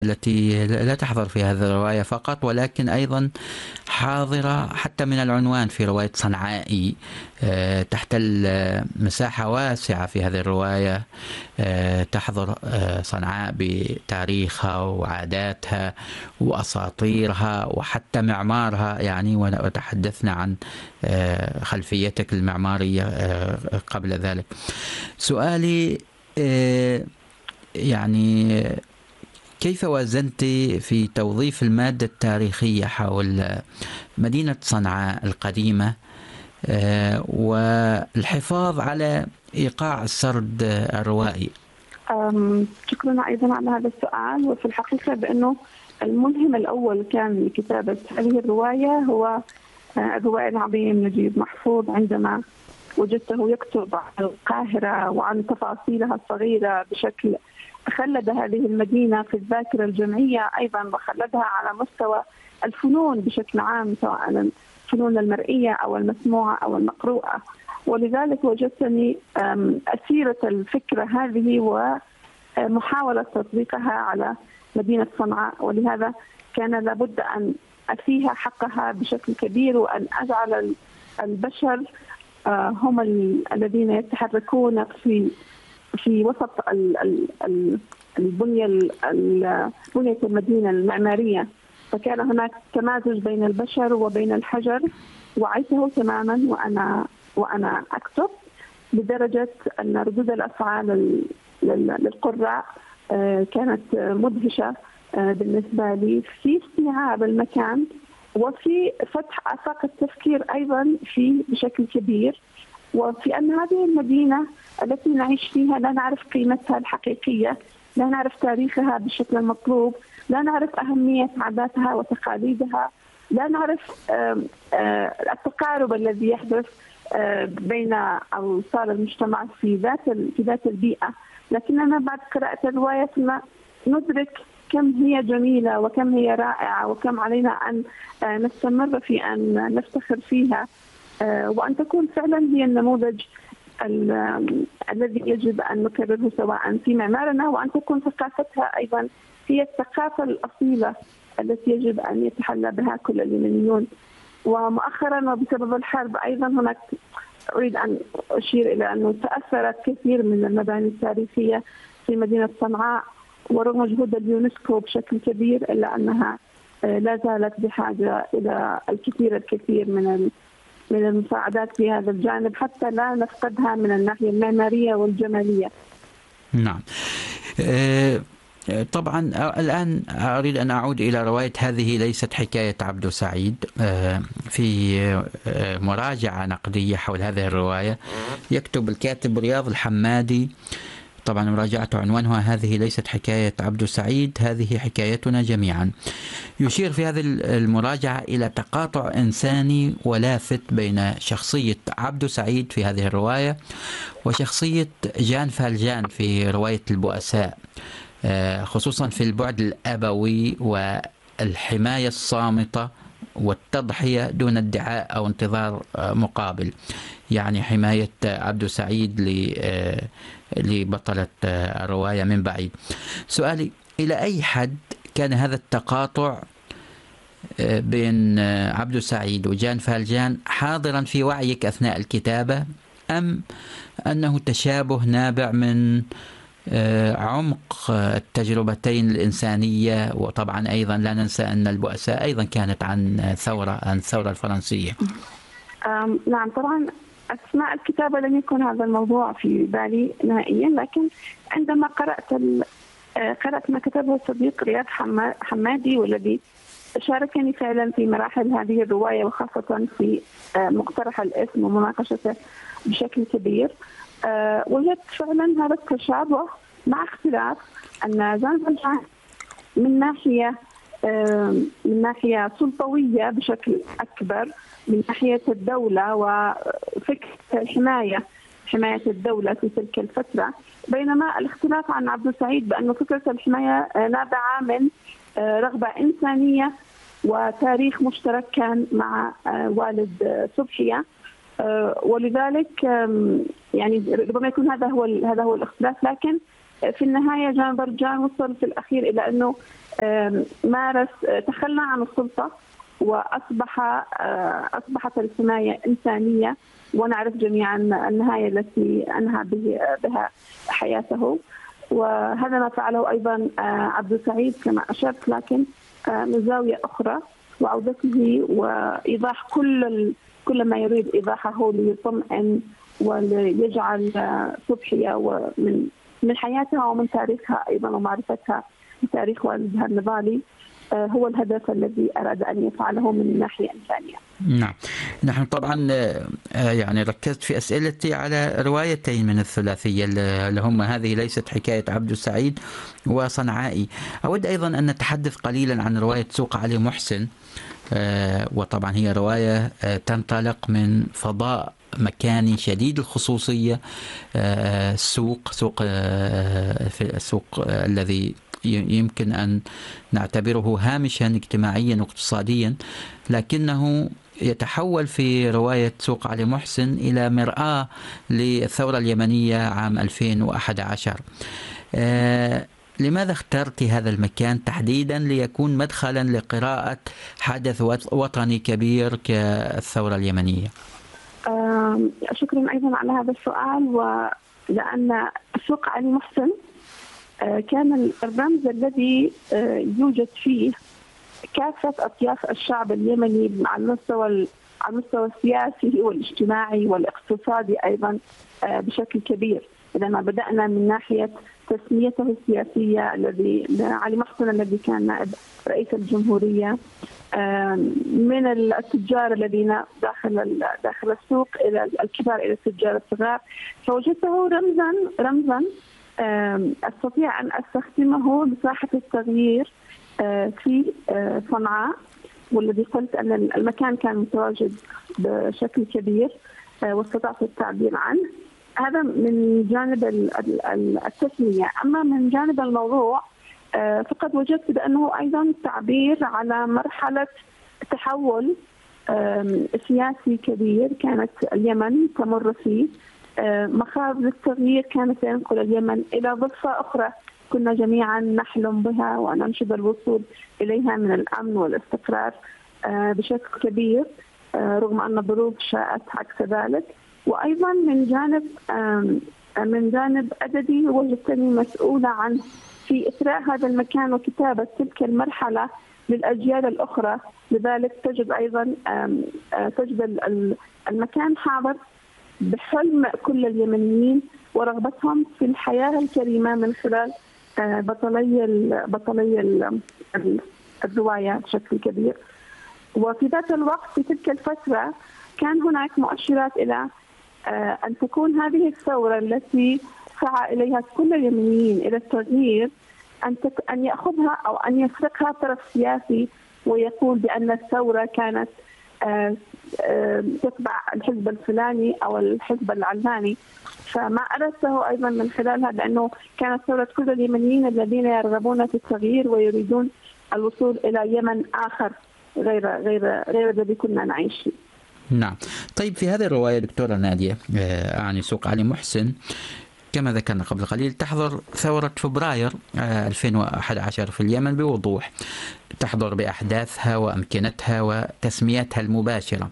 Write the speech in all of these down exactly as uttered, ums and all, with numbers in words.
التي لا تحضر في هذه الرواية فقط، ولكن أيضا حاضرة حتى من العنوان في رواية صنعائي. تحتل مساحة واسعة في هذه الرواية، تحضر صنعاء بتاريخها وعاداتها وأساطيرها وحتى معمارها، يعني وتحدثنا عن خلفيتك المعمارية قبل ذلك. سؤالي يعني كيف وازنت في توظيف المادة التاريخية حول مدينة صنعاء القديمة والحفاظ على إيقاع السرد الروائي؟ شكرا أيضا على هذا السؤال. وفي الحقيقة بأنه الملهم الأول كان لكتابة هذه الرواية هو الروائي العظيم نجيب محفوظ، عندما وجدته يكتب عن القاهرة وعن تفاصيلها الصغيرة بشكل خلد هذه المدينة في الذاكرة الجمعية، أيضا وخلدها على مستوى الفنون بشكل عام، سواء الفنون المرئية أو المسموعة أو المقروءة. ولذلك وجدتني أسيرة الفكرة هذه ومحاولة تطبيقها على مدينة صنعاء، ولهذا كان لابد أن أفيها حقها بشكل كبير، وأن أجعل البشر هم الذين يتحركون في في وسط البنية بنية المدينة المعمارية. فكان هناك تمازج بين البشر وبين الحجر، وعيته تماما وأنا وأنا أكتب، لدرجة أن ردود الأفعال للقراء كانت مدهشة بالنسبة لي في استيعاب المكان وفي فتح آفاق التفكير أيضا في بشكل كبير، وفي أن هذه المدينة التي نعيش فيها لا نعرف قيمتها الحقيقية، لا نعرف تاريخها بالشكل المطلوب، لا نعرف أهمية عاداتها وتقاليدها، لا نعرف التقارب الذي يحدث بين أوصال المجتمع في ذات في ذات البيئة. لكننا بعد قراءة الرواية ندرك كم هي جميلة وكم هي رائعة، وكم علينا أن نستمر في أن نفتخر فيها، وأن تكون فعلا هي النموذج الذي يجب أن نكرره سواء في معمارنا، وأن تكون ثقافتها أيضا هي الثقافة الأصيلة التي يجب أن يتحلى بها كل اليمنيون. ومؤخرا وبسبب الحرب أيضا هناك أريد أن أشير إلى أنه تأثرت كثير من المباني التاريخية في مدينة صنعاء، ورغم جهود اليونسكو بشكل كبير إلا أنها لا زالت بحاجة إلى الكثير الكثير من من المساعدات في هذا الجانب حتى لا نفقدها من الناحية المعمارية والجمالية. نعم. طبعا الآن أريد أن أعود إلى رواية هذه ليست حكاية عبدو سعيد. في مراجعة نقدية حول هذه الرواية يكتب الكاتب رياض الحمادي، طبعا مراجعة عنوانها هذه ليست حكاية عبدو سعيد، هذه حكايتنا جميعا. يشير في هذه المراجعة إلى تقاطع إنساني ولافت بين شخصية عبدو سعيد في هذه الرواية وشخصية جان فالجان في رواية البؤساء، خصوصا في البعد الأبوي والحماية الصامتة والتضحية دون ادعاء أو انتظار مقابل، يعني حماية عبدو سعيد لبطلة الرواية من بعيد. سؤالي، إلى أي حد كان هذا التقاطع بين عبدو سعيد وجان فالجان حاضرا في وعيك أثناء الكتابة، أم أنه تشابه نابع من عمق التجربتين الإنسانية؟ وطبعا أيضا لا ننسى أن البؤساء أيضا كانت عن ثورة عن الثورة الفرنسية. نعم، طبعا أثناء الكتابة لم يكن هذا الموضوع في بالي نهائيا، لكن عندما قرأت قرأت ما كتبه الصديق رياض حمادي والذي شاركني فعلا في مراحل هذه الرواية، وخاصة في مقترح الاسم ومناقشته بشكل كبير، وجدت فعلا هذا التشابه، مع اختلاف أن جان فالجان من ناحية من ناحية سلطوية بشكل أكبر، من ناحية الدولة وفكرة الحماية حماية الدولة في تلك الفترة، بينما الاختلاف عن عبدو سعيد بأن فكرة الحماية نابعة من رغبة إنسانية وتاريخ مشترك كان مع والد صبحية، ولذلك يعني ربما يكون هذا هو هذا هو الاختلاف. لكن في النهاية جان برجان وصل في الأخير إلى أنه مارس تخلى عن السلطة وأصبح أصبحت الحماية إنسانية، ونعرف جميعا النهاية التي أنهى بها حياته. وهذا ما فعله أيضا عبدو سعيد كما أشرت، لكن من زاوية أخرى، وعودته وإيضاح كل كل ما يريد إيضاحه ليطمئن وليجعل صبحية ومن من حياتها ومن تاريخها أيضا ومعرفتها بتاريخ والدها النضالي هو الهدف الذي أراد أن يفعله من ناحية إنسانية. نعم، نحن طبعا يعني ركزت في أسئلتي على روايتين من الثلاثية اللي هم هذه ليست حكاية عبدو سعيد وصنعائي. أود أيضا أن نتحدث قليلا عن رواية سوق علي محسن، وطبعا هي رواية تنطلق من فضاء مكاني شديد الخصوصية، السوق سوق في السوق الذي يمكن أن نعتبره هامشا اجتماعيا واقتصاديا، لكنه يتحول في رواية سوق علي محسن إلى مرآة للثورة اليمنية عام ألفين وأحد عشر. آه لماذا اخترت هذا المكان تحديدا ليكون مدخلا لقراءة حدث وطني كبير كالثورة اليمنية؟ آه شكرا أيضا على هذا السؤال. ولأن سوق علي محسن كان الرمز الذي يوجد فيه كافة أطياف الشعب اليمني على المستوى على المستوى السياسي والاجتماعي والاقتصادي أيضا بشكل كبير. لما بدأنا من ناحية تسميته السياسية الذي علي محسن الذي كان نائب رئيس الجمهورية، من التجار الذين داخل داخل السوق إلى الكبار إلى التجار الصغار، فوجدته رمزا رمزا أستطيع أن أستخدمه لساحة التغيير في صنعاء، والذي قلت أن المكان كان متواجد بشكل كبير واستطعت التعبير عنه. هذا من جانب التسمية. أما من جانب الموضوع فقد وجدت بأنه أيضا تعبير على مرحلة تحول سياسي كبير كانت اليمن تمر فيه. مخاض للتغيير كانت ينقل اليمن إلى ضفة أخرى كنا جميعا نحلم بها وننشد الوصول إليها من الأمن والاستقرار بشكل كبير، رغم أن الظروف شاءت عكس ذلك. وأيضا من جانب من جانب أدبي وجدتني مسؤولة عنه في إثراء هذا المكان وكتابة تلك المرحلة للأجيال الأخرى. لذلك تجد أيضا تجد المكان حاضر بحلم كل اليمنيين ورغبتهم في الحياة الكريمة من خلال بطلي بطلي الرواية بشكل كبير. وفي ذات الوقت في تلك الفترة كان هناك مؤشرات إلى أن تكون هذه الثورة التي سعى إليها كل اليمنيين إلى التغيير أن أن يأخذها أو أن يسرقها طرف سياسي ويقول بأن الثورة كانت تتبع الحزب الفلاني أو الحزب العلاني. فما أردته أيضا من خلالها بأنه كانت ثورة كل اليمنيين الذين يرغبون في التغيير ويريدون الوصول إلى يمن آخر غير غير غير الذي كنا نعيش فيه. نعم. طيب في هذه الرواية دكتورة نادية أعني سوق علي محسن كما ذكرنا قبل قليل تحضر ثورة فبراير ألفين وأحد عشر في اليمن بوضوح، تحضر بأحداثها وأمكنتها وتسميتها المباشرة.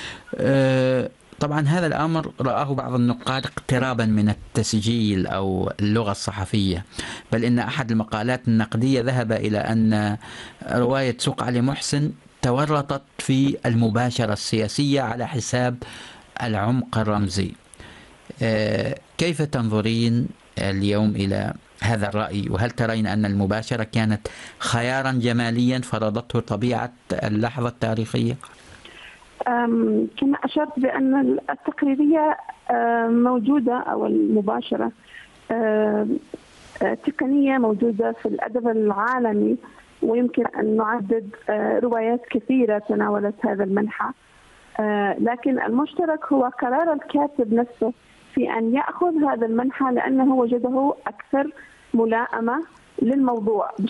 طبعا هذا الأمر رآه بعض النقاد اقترابا من التسجيل أو اللغة الصحفية، بل إن أحد المقالات النقدية ذهب إلى أن رواية سوق علي محسن تورطت في المباشرة السياسية على حساب العمق الرمزي. كيف تنظرين اليوم إلى هذا الرأي؟ وهل ترين أن المباشرة كانت خيارا جماليا فرضته طبيعة اللحظة التاريخية؟ كما أشرت بأن التقليدية موجودة أو المباشرة تقنية موجودة في الأدب العالمي، ويمكن أن نعدد روايات كثيرة تناولت هذا المنحى. لكن المشترك هو قرار الكاتب نفسه في أن يأخذ هذا المنحى لأنه وجده أكثر ملائمة للموضوع